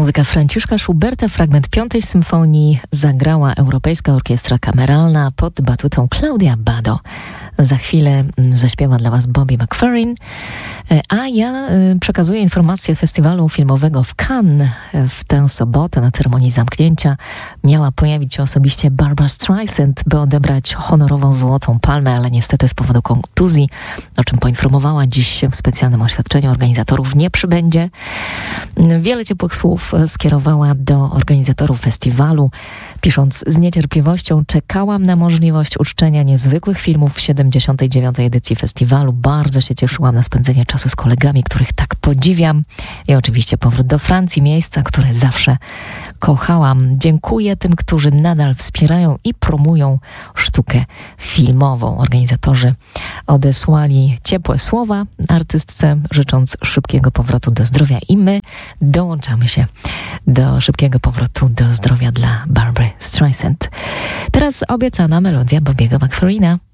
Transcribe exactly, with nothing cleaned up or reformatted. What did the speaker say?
Muzyka Franciszka Schuberta, fragment piątej symfonii zagrała Europejska Orkiestra Kameralna pod batutą Claudia Abbado. Za chwilę zaśpiewa dla Was Bobby McFerrin, a ja przekazuję informację festiwalu filmowego w Cannes. W tę sobotę na ceremonii zamknięcia miała pojawić się osobiście Barbra Streisand, by odebrać honorową Złotą Palmę, ale niestety z powodu kontuzji, o czym poinformowała dziś w specjalnym oświadczeniu organizatorów, nie przybędzie. Wiele ciepłych słów skierowała do organizatorów festiwalu, pisząc: z niecierpliwością czekałam na możliwość uczczenia niezwykłych filmów w siedemdziesiątej dziewiątej edycji festiwalu. Bardzo się cieszyłam na spędzenie czasu z kolegami, których tak podziwiam. I oczywiście powrót do Francji, miejsca, które zawsze kochałam. Dziękuję tym, którzy nadal wspierają i promują sztukę filmową. Organizatorzy odesłali ciepłe słowa artystce, życząc szybkiego powrotu do zdrowia, i my dołączamy się do szybkiego powrotu do zdrowia dla Barbry Streisand. Teraz obiecana melodia Bobbiego McFerrina.